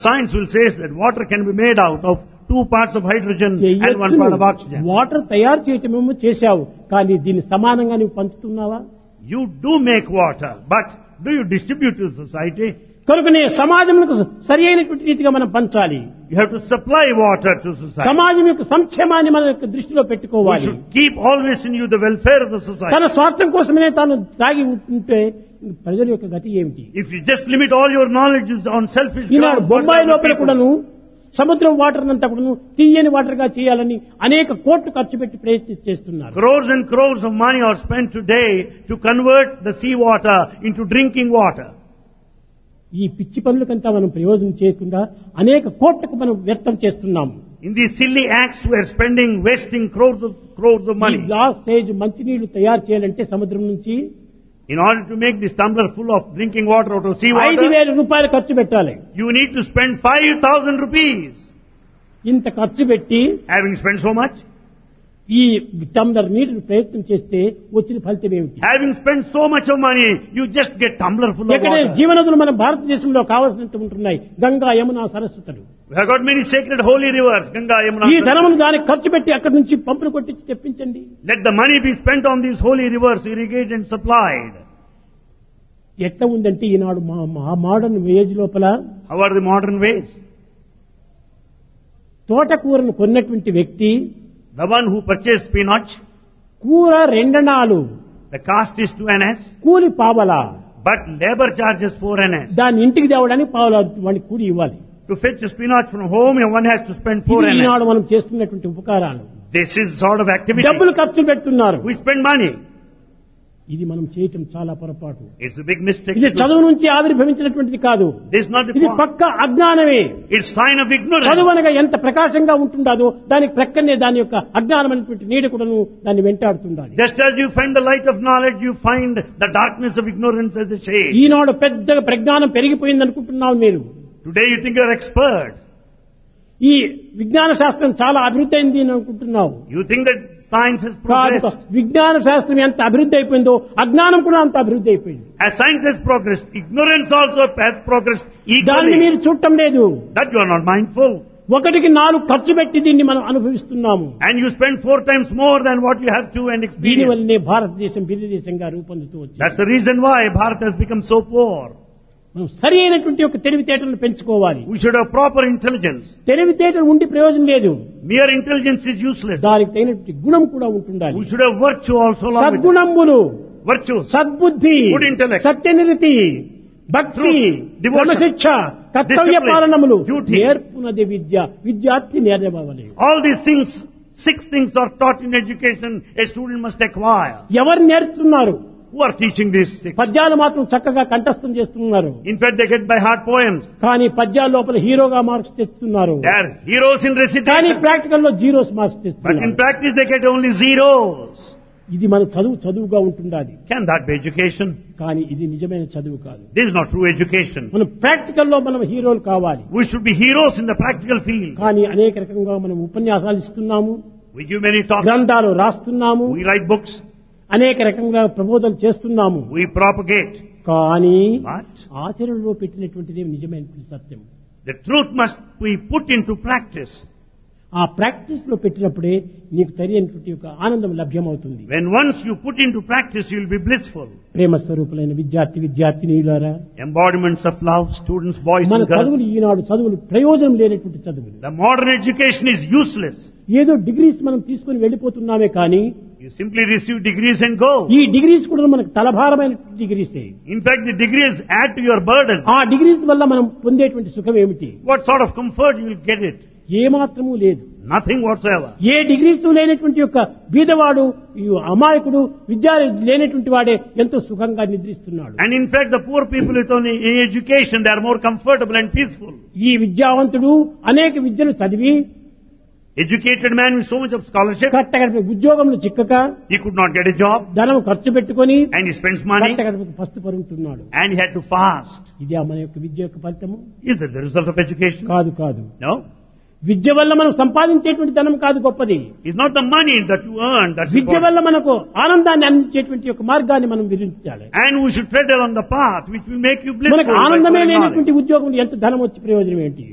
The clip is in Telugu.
Science will say that water can be made out of 2 parts of hydrogen and 1 part of oxygen. Water తయారు చేయటమేమో చేశావు, కానీ దీన్ని సమానంగా నువ్వు పంచుతున్నావా? You do make water, but do you distribute to society? కనుకనే సమాజంలో సరి అయినటువంటి రీతిగా మనం పంచాలి. You have to supply water to society. సమాజం యొక్క సంక్షేమాన్ని మన యొక్క దృష్టిలో We పెట్టుకోవాలి. should keep always in view the welfare of the society. తన స్వార్థం కోసమే తాను తాగి ఉంటే ప్రజల యొక్క గతి ఏమిటి? If you just limit all your knowledge on selfish Eenadu grounds, Bombay లోపల people- కూడాను సముద్రం వాటర్ అంతా కూడాను తీయని వాటర్ గా చేయాలని అనేక కోట్లు ఖర్చు పెట్టి ప్రయత్నం చేస్తున్నారు. crores and crores of money are spent today to convert the sea water into drinking water. ఈ పిచ్చి పనులకంతా మనం ప్రయోజనం చేయకుండా అనేక కోట్లకు మనం వ్యర్థం చేస్తున్నాము. In these silly acts we are wasting crores of ఈ money. గ్లాస్ సైజ్ మంచినీళ్లు తయారు చేయాలంటే సముద్రం నుంచి In order to make this tumbler full of drinking water out of sea water, 5,000 రూపాయలు ఖర్చు పెట్టాలి. you need to spend 5,000 rupees. ఇంత ఖర్చు పెట్టి Having spent so much, ఈ టంబ్లర్ నీటిని ప్రయత్నం చేస్తే వచ్చిన ఫలితం ఏమిటి? having spent so much of money, you just get tumbler full of ఎక్కడ water. జీవనదులు మన భారతదేశంలో కావాల్సినంత ఉంటున్నాయి. Ganga, Yamuna, సరస్వతులు. We have got many sacred holy rivers, Ganga, Yamuna. ఈ ధనమును దానికి ఖర్చు పెట్టి అక్కడి నుంచి పంపులు కొట్టించి తెప్పించండి. Let the money be spent on these holy rivers, irrigated and supplied. ఎట్లా ఉందంటే ఈనాడు మా మోడర్న్ ఏజ్ లోపల How are the modern ways? తోటకూరను కొన్నటువంటి వ్యక్తి The one who purchased spinach, కూర రెండనాలు, the cost is 2 annas, కూలి పావలా, but labor charges 4 annas. దాన్ని ఇంటికి తేవడానికి పావలా వాడికి కూలి ఇవ్వాలి. To fetch a spinach from home, one has to spend 4 ఇది ఈనాడు annas. మనం చేస్తున్నటువంటి ఉపకారాలు. This is sort of activity. డబ్బులు ఖర్చు పెడుతున్నారు. We spend money. ఇది మనం చేయటం చాలా పొరపాటు. It's a big mistake. ఇది చదువు నుంచి ఆవిర్భవించినటువంటిది కాదు. This is not the ఇది point. పక్క అజ్ఞానమే. It's sign of ignorance. చదువు అనగా ఎంత ప్రకాశంగా ఉంటుందో దానికి ప్రక్కనే దాని యొక్క అజ్ఞానమైనటువంటి నీడ కూడాను దాన్ని వెంటాడుతుండాలి. Just as you find the light of knowledge, you find the darkness of ignorance as a shade. ఈనాడు పెద్దగా ప్రజ్ఞానం పెరిగిపోయింది అనుకుంటున్నావు మీరు. Today you think you're expert. ఈ విజ్ఞాన శాస్త్రం చాలా అభివృద్ధి అయింది అని అనుకుంటున్నావు. You think that science has కాదు, progressed. విజ్ఞాన శాస్త్రం ఎంత అభివృద్ధి అయిపోయిందో అజ్ఞానం కూడా అంత అభివృద్ధి అయిపోయింది. As science has progressed, ignorance also has progressed దాన్ని equally. మీరు చూడటం లేదు. That you are not mindful. 1కి 4 ఖర్చు పెట్టి దీన్ని మనం అనుభవిస్తున్నాము. And you spend 4 times more than what you have to and దీని experience. వల్లనే భారతదేశం బిల్లిదేశంగా రూపొందుతూ వచ్చింది. That's the reason why Bharat has become so poor. మనం సరి అయినటువంటి ఒక తెలివితేటలను పెంచుకోవాలి. We should have proper intelligence. తెలివితేటలు ఉండి ప్రయోజనం లేదు. Mere intelligence is useless. దానికి తగినటువంటి గుణం కూడా ఉంటుండాలి. We should have virtue also along with it. సద్గుణములు, Virtues. సద్బుద్ధి, Good intellect. సత్యనిరతి, భక్తి, Truth, devotion, క్రమశిక్ష, కర్తవ్య discipline, పాలనములు, duty. నేర్పునది విద్య, విద్యార్థి నేర్వవలే. All these things, 6 things are taught in education a student must acquire. ఎవరు నేర్చుతున్నారు? Who are teaching these 6? పద్యాలు మాత్రం చక్కగా కంఠస్థం చేస్తున్నారు. In fact, they get by heart poems. కానీ పద్యాల లోపల హీరోగా మార్క్స్ తెస్తున్నారు. They are heroes in కానీ recitation. ప్రాక్టికల్ లో జీరోస్ మార్క్స్ But in తెస్తున్నారు. practice, they get only zeros. ఇది మన చదువుగా ఉంటుండాలి. Can that be education? కానీ ఇది నిజమైన చదువు కాదు. This is not true education. మనం ప్రాక్టికల్ లో మనం హీరోలు కావాలి. We should be heroes in the practical field. కానీ అనేక రకంగా మనం ఉపన్యాసాలు ఇస్తున్నాము, We give many talks. గ్రంథాలు రాస్తున్నాము, We write books. అనేక రకంగా ప్రబోధనలు చేస్తున్నాము. We propagate. కానీ But ఆచరణలో పెట్టినటువంటిదే నిజమైనటువంటి సత్యం. the truth must be put into practice. ఆ ప్రాక్టీస్ లో పెట్టినప్పుడే నీకు తెలియనటువంటి ఒక ఆనందం లభ్యమవుతుంది. When once you put into practice, you will be blissful. Prema స్వరూపులైన విద్యార్థినీయులారా, Embodiments of love, students, boys మన and girls. చదువులు ఈనాడు చదువులు ప్రయోజనం లేనటువంటి చదువులు. The modern education is useless. ఏదో డిగ్రీస్ మనం తీసుకుని వెళ్ళిపోతున్నామే కానీ You simply receive degrees and go. ఈ డిగ్రీస్ కూడా మనకు తలభారమైన డిగ్రీసే. In fact, the degrees add to your burden. ఆ డిగ్రీస్ వల్ల మనం పొందేటువంటి సుఖం ఏమిటి? What sort of comfort you will get it? ఏమాత్రమూ లేదు. Nothing whatsoever. ఏ డిగ్రీస్ లేనటువంటి యొక్క బీదవాడు, ఈ అమాయకుడు, విద్య లేనటువంటి వాడే ఎంతో సుఖంగా నిద్రిస్తున్నాడు. And in fact, the poor people with only education, they are more comfortable and peaceful. ఈ విద్యావంతుడు అనేక విద్యలు చదివి Educated man with so much of scholarship, కట్టగడప ఉద్యోగంలో చిక్కక he could not get a job ధనం ఖర్చు పెట్టుకొని and he spends money కట్టగడపకు పస్తు పరుగుతున్నాడు. and he had to fast. ఇదే మన యొక్క విద్య యొక్క ఫలితము Is that the result of education? కాదు. No. విద్య వల్ల మనం సంపాదించేటువంటి ధనం కాదు గొప్పది. It's not the money that you earn that's Vidya important. వల్ల మనకు ఆనందాన్ని అందించేటువంటి ఒక మార్గాన్ని మనం విధించాలి. And we should tread along the path which will make you మనకు blissful. by ఆనందమే growing knowledge. లేనటువంటి ఉద్యోగం ఎంత ధనం వచ్చి ప్రయోజనం ఏంటి?